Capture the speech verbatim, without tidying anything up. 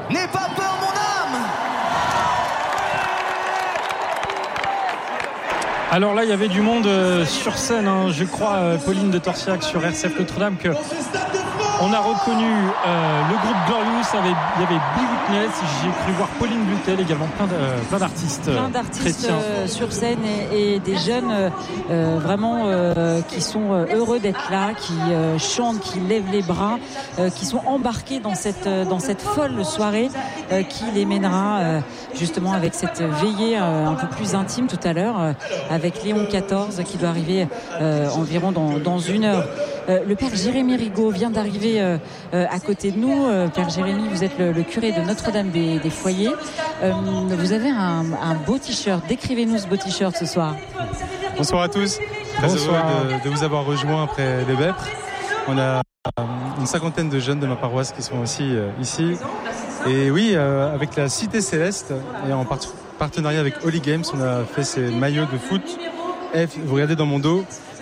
N'aie pas peur mon âme. Alors là, il y avait du monde euh, sur scène, hein. Je crois, euh, Pauline de Torsiac sur R C F Notre-Dame, que on a reconnu euh, le groupe Glorious. Avait, il y avait Be Witness, j'ai cru voir Pauline Blutel également, plein, de, euh, plein d'artistes, plein d'artistes chrétiens euh, sur scène et, et des jeunes euh, vraiment euh, qui sont heureux d'être là, qui euh, chantent, qui lèvent les bras, euh, qui sont embarqués dans cette, dans cette folle soirée euh, qui les mènera euh, justement avec cette veillée euh, un peu plus intime tout à l'heure euh, avec Léon quatorze qui doit arriver euh, environ dans, dans une heure. Euh, le père Jérémy Rigaud vient d'arriver euh, euh, à côté de nous. Euh, père Jérémy, vous êtes le, le curé de Notre-Dame des, des Foyers. Euh, vous avez un, un beau t-shirt. Décrivez-nous ce beau t-shirt ce soir. Bonsoir à tous. Très Bonsoir. heureux de, de vous avoir rejoint après les vêpres. On a une cinquantaine de jeunes de ma paroisse qui sont aussi euh, ici. Et oui, euh, avec la Cité Céleste et en part- partenariat avec Holy Games, on a fait ces maillots de foot. F, vous regardez dans mon dos.